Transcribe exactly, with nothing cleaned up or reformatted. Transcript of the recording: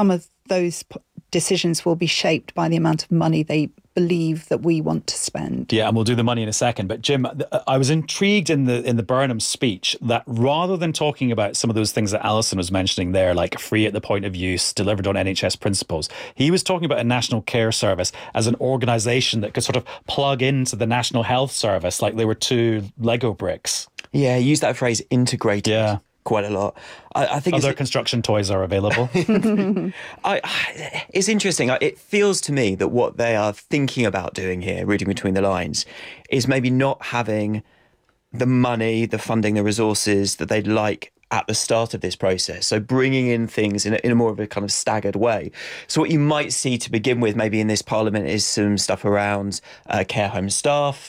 some of those p- decisions will be shaped by the amount of money they believe that we want to spend. Yeah, and we'll do the money in a second. But Jim, I was intrigued in the in the Burnham speech that rather than talking about some of those things that Alison was mentioning there, like free at the point of use, delivered on N H S principles, he was talking about a National Care Service as an organisation that could sort of plug into the National Health Service like they were two Lego bricks. Yeah, use that phrase, integrated. Yeah. Quite a lot. I, I think other it's, construction toys are available. I, it's interesting. It feels to me that what they are thinking about doing here, reading between the lines, is maybe not having the money, the funding, the resources that they'd like at the start of this process. So bringing in things in a, in a more of a kind of staggered way. So what you might see to begin with, maybe in this parliament, is some stuff around uh, care home staff,